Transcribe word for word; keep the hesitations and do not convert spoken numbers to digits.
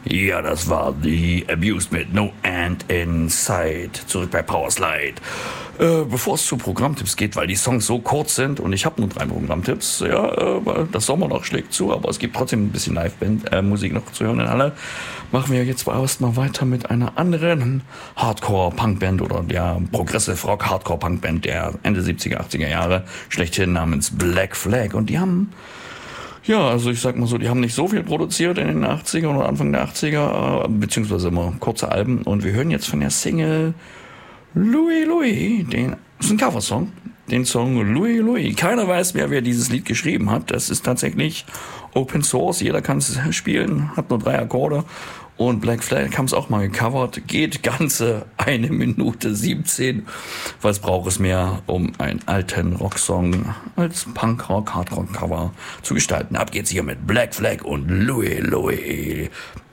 Ja, das war The Abused mit No End Inside. Zurück bei Powerslide. Äh, bevor es zu Programmtipps geht, weil die Songs so kurz sind und ich habe nur drei Programmtipps, ja, äh, weil das Sommerloch schlägt zu, aber es gibt trotzdem ein bisschen Live-Band-Musik äh, noch zu hören in Halle, machen wir jetzt erstmal weiter mit einer anderen Hardcore-Punk-Band oder der Progressive Rock Hardcore-Punk-Band der Ende siebziger, achtziger Jahre, schlechthin namens Black Flag. Und die haben Ja, also ich sag mal so, die haben nicht so viel produziert in den achtzigern oder Anfang der achtziger, äh, beziehungsweise immer kurze Alben. Und wir hören jetzt von der Single Louis Louis, den, das ist ein Coversong, den Song Louis Louis. Keiner weiß mehr, wer dieses Lied geschrieben hat. Das ist tatsächlich Open Source, jeder kann es spielen, hat nur drei Akkorde. Und Black Flag haben es auch mal gecovert, geht ganze eine Minute siebzehn. Was braucht es mehr, um einen alten Rocksong als Punk-Rock-Hardrock-Cover zu gestalten? Ab geht's hier mit Black Flag und Louis Louis.